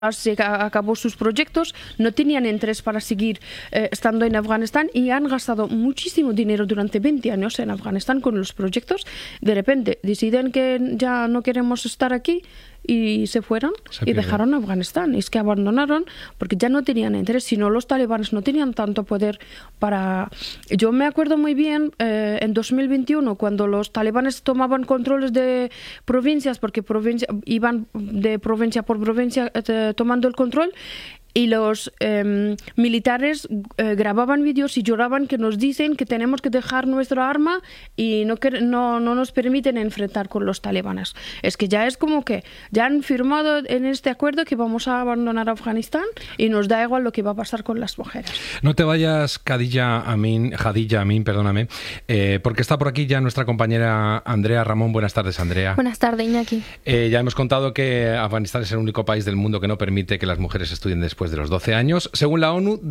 se acabó sus proyectos, no tenían interés para seguir estando en Afganistán y han gastado muchísimo dinero durante 20 años en Afganistán con los proyectos. De repente deciden que ya no queremos estar aquí y se fueron y dejaron Afganistán. Es que abandonaron porque ya no tenían interés, sino los talibanes no tenían tanto poder para... Yo me acuerdo muy bien en 2021 cuando los talibanes tomaban controles de provincias, porque iban de provincia por provincia tomando el control, y los militares grababan vídeos y lloraban que nos dicen que tenemos que dejar nuestra arma y no nos permiten enfrentar con los talibanes. Es que ya es como que ya han firmado en este acuerdo que vamos a abandonar Afganistán y nos da igual lo que va a pasar con las mujeres. No te vayas, Khadija Amin, perdóname, porque está por aquí ya nuestra compañera Andrea Ramón. Buenas tardes, Andrea. Buenas tardes, Iñaki. Ya hemos contado que Afganistán es el único país del mundo que no permite que las mujeres estudien después de los 12 años. Según la ONU,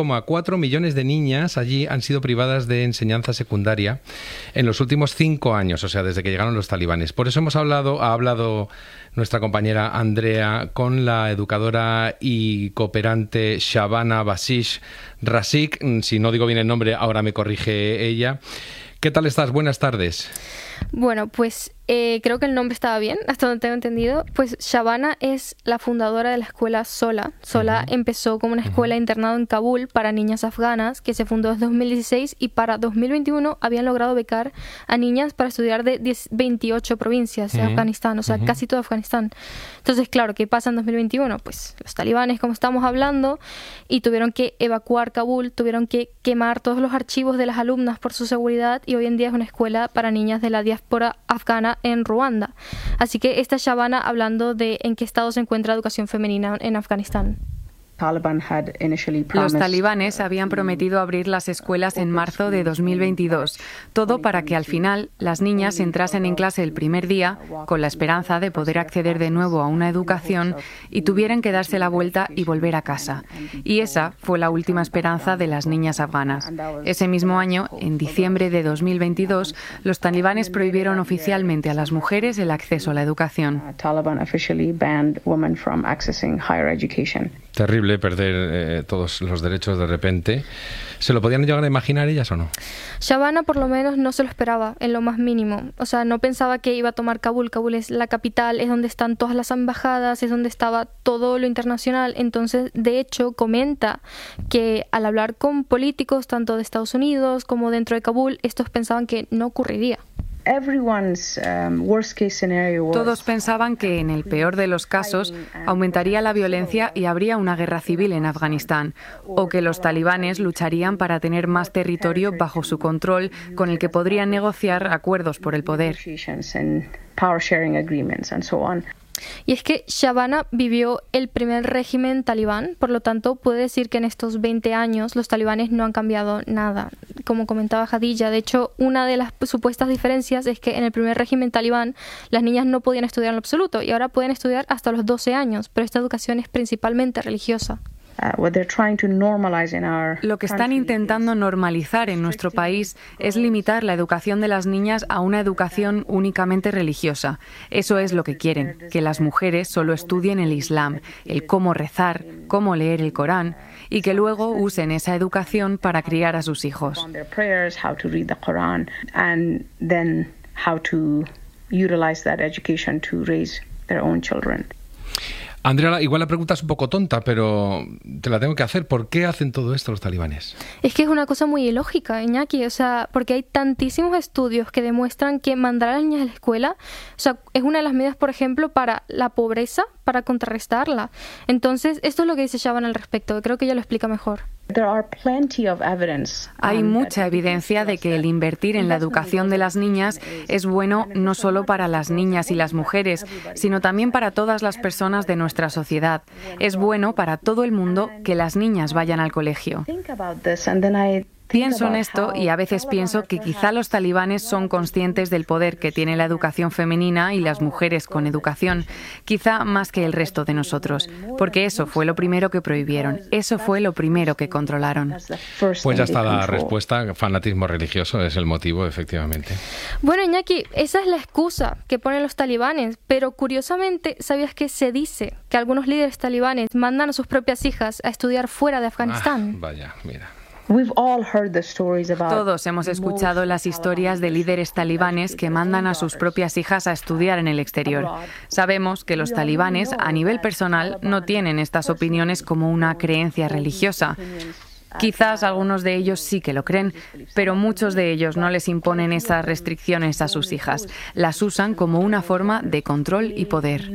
2,4 millones de niñas allí han sido privadas de enseñanza secundaria en los últimos 5 años, o sea, desde que llegaron los talibanes. Por eso ha hablado nuestra compañera Andrea con la educadora y cooperante Shabana Bashish Razik. Si no digo bien el nombre, ahora me corrige ella. ¿Qué tal estás? Buenas tardes. Bueno, pues creo que el nombre estaba bien, hasta donde tengo entendido. Pues Shabana es la fundadora de la escuela Sola. Sola empezó como una escuela internado en Kabul para niñas afganas, que se fundó en 2016, y para 2021 habían logrado becar a niñas para estudiar de 28 provincias de Afganistán, o sea, casi todo Afganistán. Entonces, claro, ¿qué pasa en 2021? Pues los talibanes, como estamos hablando, y tuvieron que evacuar Kabul, tuvieron que quemar todos los archivos de las alumnas por su seguridad, y hoy en día es una escuela para niñas de la diáspora afgana en Ruanda. Así que esta Shabana hablando de en qué estado se encuentra la educación femenina en Afganistán. Los talibanes habían prometido abrir las escuelas en marzo de 2022, todo para que al final las niñas entrasen en clase el primer día con la esperanza de poder acceder de nuevo a una educación y tuvieran que darse la vuelta y volver a casa. Y esa fue la última esperanza de las niñas afganas. Ese mismo año, en diciembre de 2022, los talibanes prohibieron oficialmente a las mujeres el acceso a la educación. Terrible perder todos los derechos de repente. ¿Se lo podían llegar a imaginar ellas o no? Shabana por lo menos no se lo esperaba, en lo más mínimo. O sea, no pensaba que iba a tomar Kabul. Kabul es la capital, es donde están todas las embajadas, es donde estaba todo lo internacional. Entonces, de hecho, comenta que al hablar con políticos, tanto de Estados Unidos como dentro de Kabul, estos pensaban que no ocurriría. Todos pensaban que, en el peor de los casos, aumentaría la violencia y habría una guerra civil en Afganistán, o que los talibanes lucharían para tener más territorio bajo su control, con el que podrían negociar acuerdos por el poder. Y es que Shabana vivió el primer régimen talibán, por lo tanto puede decir que en estos 20 años los talibanes no han cambiado nada. Como comentaba Khadija, de hecho, una de las supuestas diferencias es que en el primer régimen talibán las niñas no podían estudiar en lo absoluto y ahora pueden estudiar hasta los 12 años, pero esta educación es principalmente religiosa. Lo que están intentando normalizar en nuestro país es limitar la educación de las niñas a una educación únicamente religiosa. Eso es lo que quieren, que las mujeres solo estudien el Islam, el cómo rezar, cómo leer el Corán, y que luego usen esa educación para criar a sus hijos. Andrea, igual la pregunta es un poco tonta, pero te la tengo que hacer. ¿Por qué hacen todo esto los talibanes? Es que es una cosa muy ilógica, Iñaki. O sea, porque hay tantísimos estudios que demuestran que mandar a las niñas a la escuela, o sea, es una de las medidas, por ejemplo, para la pobreza, para contrarrestarla. Entonces, esto es lo que dice Shabana al respecto. Creo que ella lo explica mejor. Hay mucha evidencia de que el invertir en la educación de las niñas es bueno no solo para las niñas y las mujeres, sino también para todas las personas de nuestra sociedad. Es bueno para todo el mundo que las niñas vayan al colegio. Pienso en esto y a veces pienso que quizá los talibanes son conscientes del poder que tiene la educación femenina y las mujeres con educación, quizá más que el resto de nosotros, porque eso fue lo primero que prohibieron, eso fue lo primero que controlaron. Pues ya está la respuesta, fanatismo religioso es el motivo, efectivamente. Bueno, Iñaki, esa es la excusa que ponen los talibanes, pero curiosamente, ¿sabías que se dice que algunos líderes talibanes mandan a sus propias hijas a estudiar fuera de Afganistán? Vaya, mira. Todos hemos escuchado las historias de líderes talibanes que mandan a sus propias hijas a estudiar en el exterior. Sabemos que los talibanes, a nivel personal, no tienen estas opiniones como una creencia religiosa. Quizás algunos de ellos sí que lo creen, pero muchos de ellos no les imponen esas restricciones a sus hijas. Las usan como una forma de control y poder.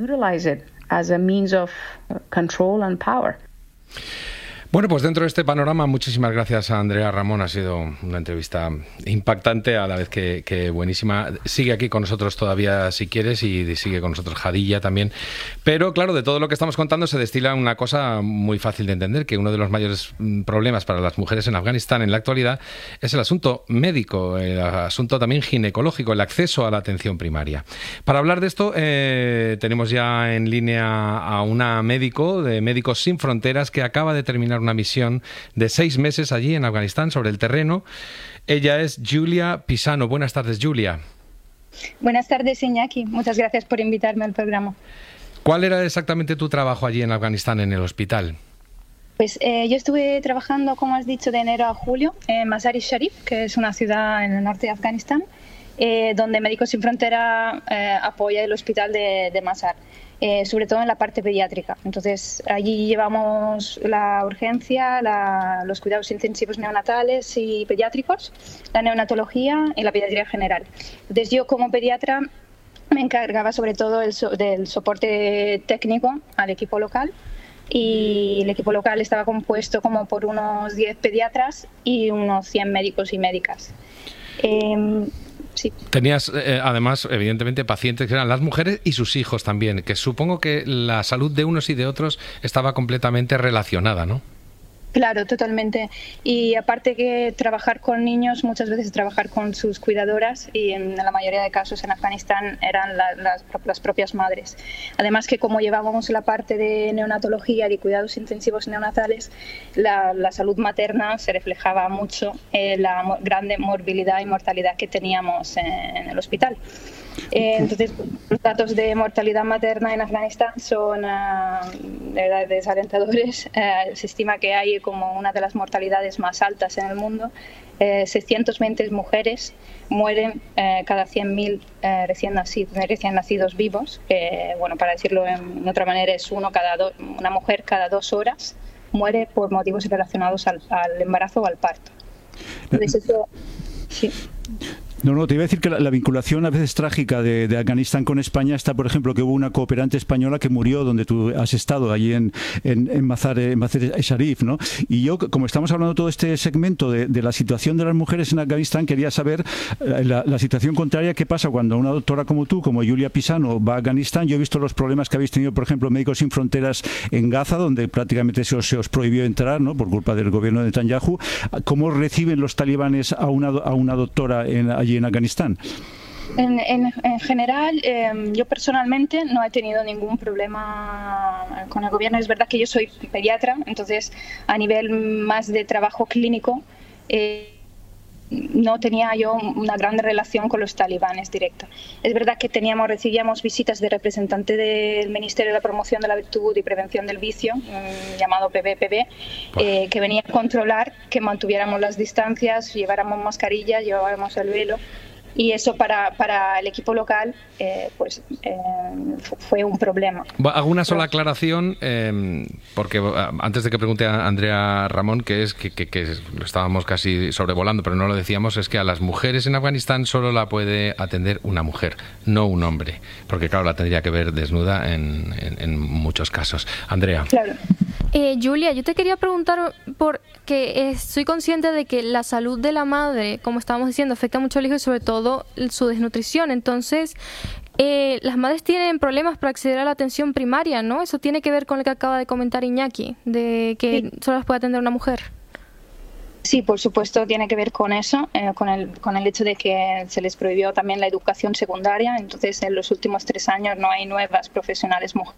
Bueno, pues dentro de este panorama, muchísimas gracias a Andrea Ramón. Ha sido una entrevista impactante, a la vez que buenísima. Sigue aquí con nosotros todavía si quieres y sigue con nosotros Jadilla también. Pero claro, de todo lo que estamos contando se destila una cosa muy fácil de entender, que uno de los mayores problemas para las mujeres en Afganistán en la actualidad es el asunto médico, el asunto también ginecológico, el acceso a la atención primaria. Para hablar de esto tenemos ya en línea a una médico de Médicos Sin Fronteras que acaba de terminar una misión de 6 meses allí en Afganistán sobre el terreno. Ella es Julia Pisano. Buenas tardes, Julia. Buenas tardes, Iñaki. Muchas gracias por invitarme al programa. ¿Cuál era exactamente tu trabajo allí en Afganistán, en el hospital? Pues yo estuve trabajando, como has dicho, de enero a julio en Mazar-i-Sharif, que es una ciudad en el norte de Afganistán, donde Médicos Sin Frontera apoya el hospital de Mazar. Sobre todo en la parte pediátrica. Entonces, allí llevamos la urgencia, los cuidados intensivos neonatales y pediátricos, la neonatología y la pediatría general. Entonces, yo como pediatra me encargaba sobre todo del soporte técnico al equipo local, y el equipo local estaba compuesto como por unos 10 pediatras y unos 100 médicos y médicas. Sí. Tenías, además, evidentemente, pacientes que eran las mujeres y sus hijos también, que supongo que la salud de unos y de otros estaba completamente relacionada, ¿no? Claro, totalmente. Y aparte que trabajar con niños, muchas veces trabajar con sus cuidadoras, y en la mayoría de casos en Afganistán eran las propias madres. Además que como llevábamos la parte de neonatología y cuidados intensivos neonatales, la salud materna se reflejaba mucho en la grande morbilidad y mortalidad que teníamos en el hospital. Entonces, los datos de mortalidad materna en Afganistán son de verdad desalentadores. Se estima que hay como una de las mortalidades más altas en el mundo. 620 mujeres mueren cada 100.000 recién nacidos vivos. Bueno, para decirlo en otra manera, es una mujer cada 2 horas muere por motivos relacionados al embarazo o al parto. Entonces, eso, sí. No, te iba a decir que la vinculación a veces trágica de Afganistán con España está, por ejemplo, que hubo una cooperante española que murió donde tú has estado, allí en Mazar-e-Sharif, ¿no? Y yo, como estamos hablando todo este segmento de la situación de las mujeres en Afganistán, quería saber la situación contraria, qué pasa cuando una doctora como tú, como Julia Pisano, va a Afganistán. Yo he visto los problemas que habéis tenido, por ejemplo, Médicos Sin Fronteras en Gaza, donde prácticamente se os prohibió entrar, ¿no?, por culpa del gobierno de Netanyahu. ¿Cómo reciben los talibanes a una doctora allí en Afganistán? En general, yo personalmente no he tenido ningún problema con el gobierno. Es verdad que yo soy pediatra, entonces a nivel más de trabajo clínico no tenía yo una gran relación con los talibanes directa. Es verdad que recibíamos visitas de representantes del Ministerio de la Promoción de la Virtud y Prevención del Vicio, llamado PBPB, que venía a controlar que mantuviéramos las distancias, lleváramos mascarillas, llevábamos el velo. Y eso para el equipo local fue un problema. Hago una sola aclaración, porque antes de que pregunte a Andrea Ramón, que lo estábamos casi sobrevolando, pero no lo decíamos, es que a las mujeres en Afganistán solo la puede atender una mujer, no un hombre, porque claro, la tendría que ver desnuda en muchos casos. Andrea. Claro. Julia, yo te quería preguntar, porque soy consciente de que la salud de la madre, como estábamos diciendo, afecta mucho al hijo y sobre todo su desnutrición. Entonces, las madres tienen problemas para acceder a la atención primaria, ¿no? Eso tiene que ver con lo que acaba de comentar Iñaki, de que solo las puede atender una mujer. Sí, por supuesto, tiene que ver con eso, con el hecho de que se les prohibió también la educación secundaria. Entonces, en los últimos 3 años no hay nuevas profesionales mujeres.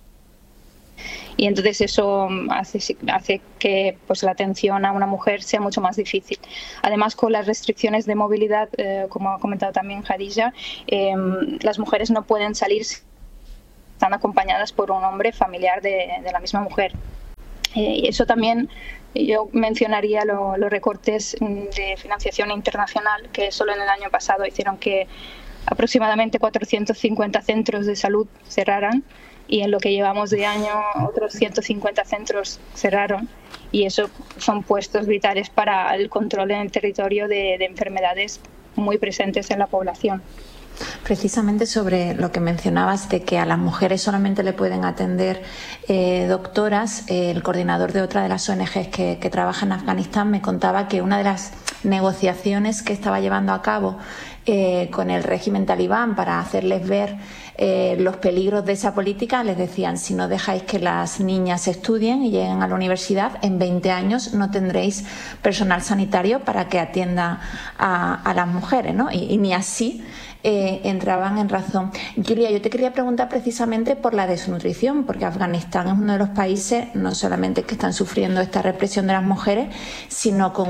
Y entonces eso hace que pues, la atención a una mujer sea mucho más difícil. Además, con las restricciones de movilidad, como ha comentado también Khadija, las mujeres no pueden salir si están acompañadas por un hombre familiar de la misma mujer. Y eso también, yo mencionaría los recortes de financiación internacional, que solo en el año pasado hicieron que aproximadamente 450 centros de salud cerraran, y en lo que llevamos de año otros 150 centros cerraron, y eso son puestos vitales para el control en el territorio de enfermedades muy presentes en la población. Precisamente sobre lo que mencionabas de que a las mujeres solamente le pueden atender doctoras, el coordinador de otra de las ONGs que trabaja en Afganistán me contaba que una de las negociaciones que estaba llevando a cabo con el régimen talibán para hacerles ver los peligros de esa política, les decían: si no dejáis que las niñas estudien y lleguen a la universidad, en 20 años no tendréis personal sanitario para que atienda a las mujeres, ¿no? Y ni así entraban en razón. Julia, yo te quería preguntar precisamente por la desnutrición, porque Afganistán es uno de los países no solamente que están sufriendo esta represión de las mujeres, sino con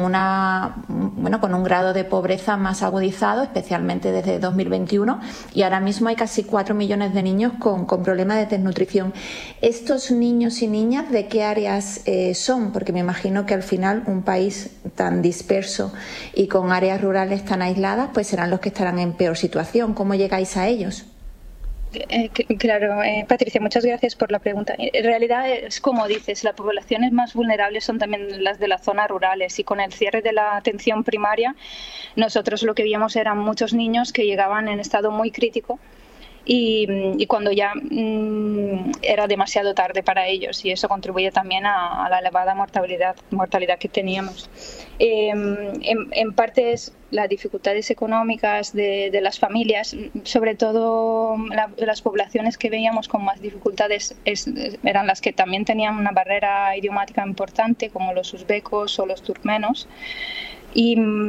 un grado de pobreza más agudizado, especialmente desde 2021, y ahora mismo hay casi 4 millones de niños con problemas de desnutrición. ¿Estos niños y niñas de qué áreas son? Porque me imagino que al final un país tan disperso y con áreas rurales tan aisladas, pues serán los que estarán en peor situación. ¿Cómo llegáis a ellos? Claro, Patricia, muchas gracias por la pregunta. En realidad es como dices, las poblaciones más vulnerables son también las de las zonas rurales, y con el cierre de la atención primaria nosotros lo que veíamos eran muchos niños que llegaban en estado muy crítico y cuando ya era demasiado tarde para ellos, y eso contribuye también a la elevada mortalidad que teníamos. En parte es las dificultades económicas de las familias, sobre todo las poblaciones que veíamos con más dificultades eran las que también tenían una barrera idiomática importante, como los uzbecos o los turkmenos. Y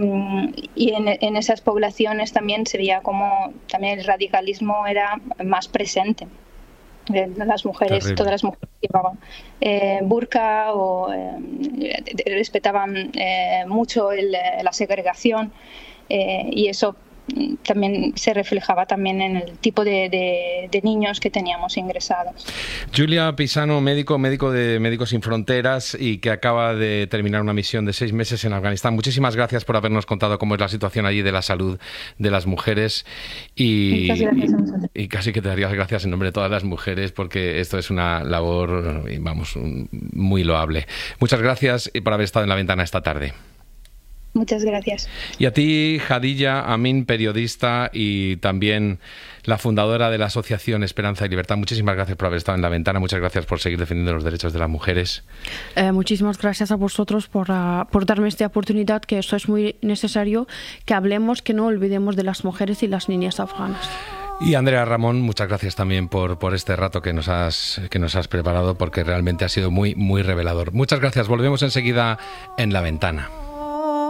en esas poblaciones también se veía como también el radicalismo era más presente. Las mujeres, terrible. Todas las mujeres llevaban burka o respetaban mucho la segregación, y eso también se reflejaba también en el tipo de niños que teníamos ingresados. Julia Pisano, médico de Médicos Sin Fronteras y que acaba de terminar una misión de 6 meses en Afganistán. Muchísimas gracias por habernos contado cómo es la situación allí de la salud de las mujeres y casi que te daría las gracias en nombre de todas las mujeres, porque esto es una labor, vamos, muy loable. Muchas gracias por haber estado en La Ventana esta tarde. Muchas gracias. Y a ti, Khadija Amin, periodista y también la fundadora de la Asociación Esperanza y Libertad. Muchísimas gracias por haber estado en La Ventana. Muchas gracias por seguir defendiendo los derechos de las mujeres. Muchísimas gracias a vosotros por darme esta oportunidad, que eso es muy necesario, que hablemos, que no olvidemos de las mujeres y las niñas afganas. Y Andrea Ramón, muchas gracias también por este rato que nos has preparado, porque realmente ha sido muy, muy revelador. Muchas gracias. Volvemos enseguida en La Ventana.